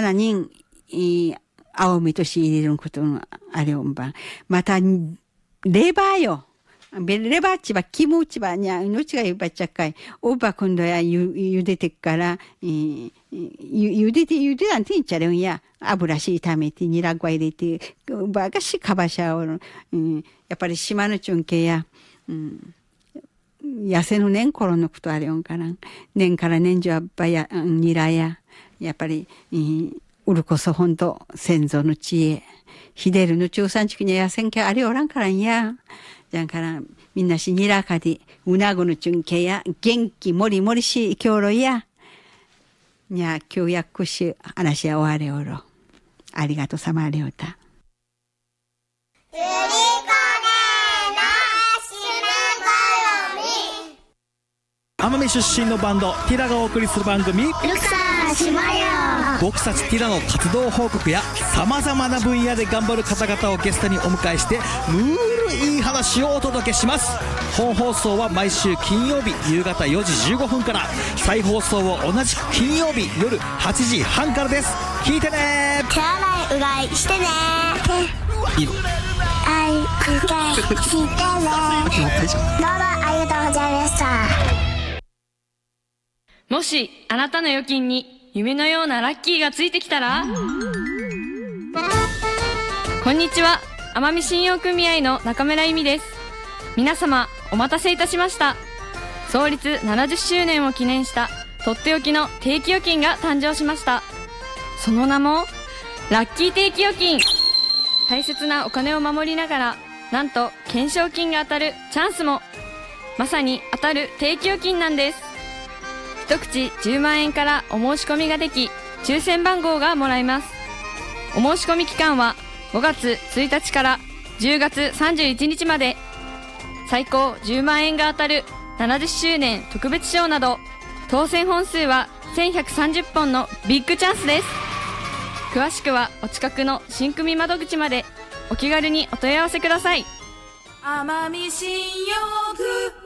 하나 닌 아오미 도시 이런 것도 아려운방. 마타 레바요.レバーチバ、キムチバにゃ、のちがゆばっちゃかい。おば今度やゆでてから、ゆでなんてんちゃれんや。油し炒めて、ニラグワ入れて、ばがしかばしゃおる。やっぱり島のちゅんけや、痩せの年頃のことあれよんかな。年から年中はばや、ニラや、やっぱり、うるこそほんと先祖の知恵。ひでるの中産地区にやせんけあれおらんからんや。じゃんからみんなしにらかでうなごのちゅんけや元気もりもりしきょうろやにゃきょうやくし話や終われおろありがとさまあれおた奄美出身のバンドティラがお送りする番組ルクサー島よ僕たちティラの活動報告やさまざまな分野で頑張る方々をゲストにお迎えしてムールいい話をお届けします。本放送は毎週金曜日夕方4時15分から再放送を同じく金曜日夜8時半からです。聞いてね。 手洗いうがいしてねいいのあいうがいしてねどうもありがとうございました。 もしあなたの預金に夢のようなラッキーがついてきたらこんにちは、奄美信用組合の中村由美です。皆様お待たせいたしました。創立70周年を記念したとっておきの定期預金が誕生しました。その名もラッキー定期預金。大切なお金を守りながらなんと懸賞金が当たるチャンスも。まさに当たる定期預金なんです。一口10万円からお申し込みができ、抽選番号がもらえます。お申し込み期間は5月1日から10月31日まで。最高10万円が当たる70周年特別賞など、当選本数は1130本のビッグチャンスです。詳しくはお近くの新組窓口までお気軽にお問い合わせください。 奄美信用組